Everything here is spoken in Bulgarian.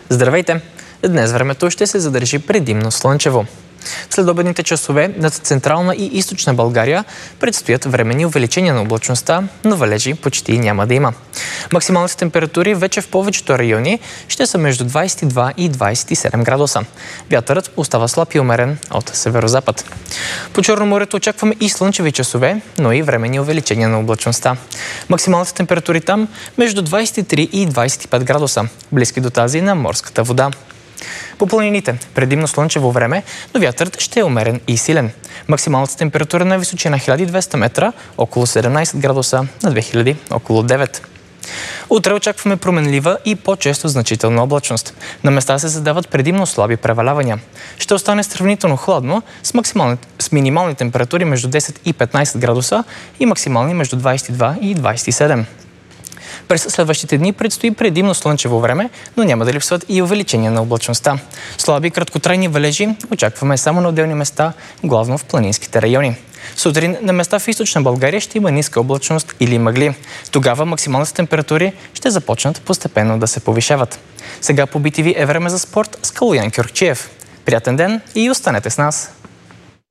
Здравейте! Днес времето ще се задържи предимно слънчево. В следобедните часове над Централна и Източна България предстоят временни увеличения на облачността, но валежи почти няма да има. Максималните температури вече в повечето райони ще са между 22 и 27 градуса. Вятърът остава слаб и умерен от северозапад. По Черноморието очакваме и слънчеви часове, но и временни увеличения на облачността. Максималните температури там между 23 и 25 градуса, близки до тази на морската вода. По планините предимно слънчево време, но вятърът ще е умерен и силен. Максималната температура на височина 1200 метра, около 17 градуса, на 2000 около 9. Утре очакваме променлива и по-често значителна облачност. На места се задават предимно слаби превалявания. Ще остане сравнително хладно с минимални температури между 10 и 15 градуса и максимални между 22 и 27. През следващите дни предстои предимно слънчево време, но няма да липсват и увеличения на облачността. Слаби краткотрайни валежи очакваме само на отделни места, главно в планинските райони. Сутрин на места в Източна България ще има ниска облачност или мъгли. Тогава максималните температури ще започнат постепенно да се повишават. Сега по BTV е време за спорт с Калоян Кюркчиев. Приятен ден и останете с нас!